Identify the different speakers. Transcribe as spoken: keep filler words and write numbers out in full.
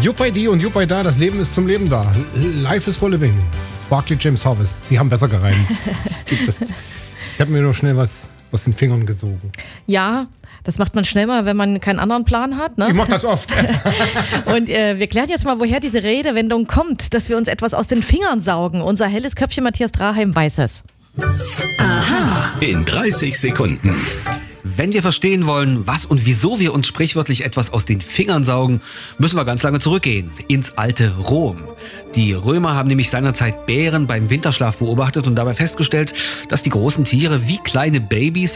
Speaker 1: Juppie und Juppie da, das Leben ist zum Leben da. Life is for living. Barclay James Harvest. Sie haben besser gereimt. Gibt es. Ich habe mir nur schnell was aus den Fingern gesogen.
Speaker 2: Ja, das macht man schnell mal, wenn man keinen anderen Plan hat. Ne?
Speaker 1: Ich mach das oft.
Speaker 2: Und äh, wir klären jetzt mal, woher diese Redewendung kommt, dass wir uns etwas aus den Fingern saugen. Unser helles Köpfchen Matthias Draheim weiß es.
Speaker 3: Aha. In dreißig Sekunden.
Speaker 4: Wenn wir verstehen wollen, was und wieso wir uns sprichwörtlich etwas aus den Fingern saugen, müssen wir ganz lange zurückgehen, ins alte Rom. Die Römer haben nämlich seinerzeit Bären beim Winterschlaf beobachtet und dabei festgestellt, dass die großen Tiere wie kleine Babys